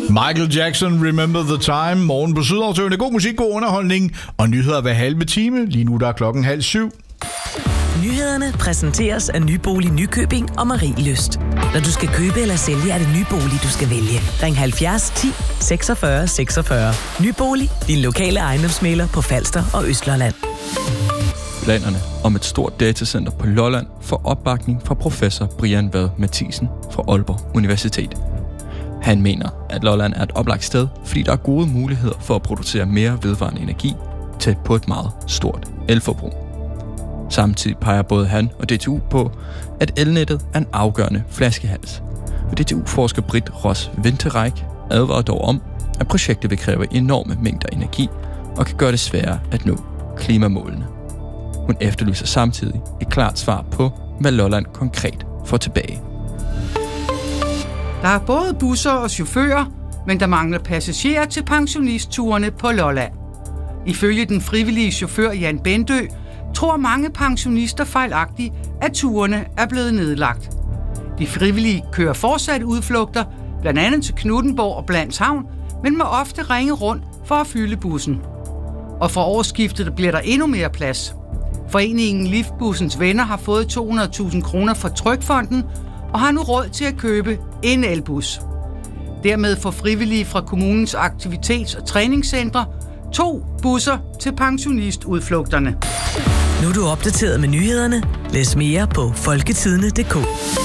Michael Jackson, Remember the Time. Morgen på Sydaftøvende. God musik, god underholdning og nyheder hver halve time. Lige nu der er 6:30. Nyhederne præsenteres af Nybolig Nykøbing og Marielyst. Når du skal købe eller sælge, er det Nybolig, du skal vælge. Ring 70 10 46 46. Nybolig, din lokale ejendomsmægler på Falster og Østlandet. Planerne om et stort datacenter på Lolland får opbakning fra professor Brian Vad Mathisen fra Aalborg Universitet. Han mener, at Lolland er et oplagt sted, fordi der er gode muligheder for at producere mere vedvarende energi tæt på et meget stort elforbrug. Samtidig peger både han og DTU på, at elnettet er en afgørende flaskehals. Og DTU-forsker Britt Ross Winterreich advarer dog om, at projektet vil kræve enorme mængder energi og kan gøre det sværere at nå klimamålene. Hun efterlyser samtidig et klart svar på, hvad Lolland konkret får tilbage. Der er både busser og chauffører, men der mangler passagerer til pensionistturene på Lolland. Ifølge den frivillige chauffør Jan Bendø, tror mange pensionister fejlagtigt, at turene er blevet nedlagt. De frivillige kører fortsat udflugter, blandt andet til Knuthenborg og Blandshavn, men må ofte ringe rundt for at fylde bussen. Og fra årsskiftet bliver der endnu mere plads. Foreningen Liftbussens Venner har fået 200.000 kroner fra Trygfonden og har nu råd til at købe en elbus. Dermed får frivillige fra kommunens aktivitets- og træningscentre 2 busser til pensionistudflugterne. Nu er du opdateret med nyhederne. Læs mere på folketidende.dk.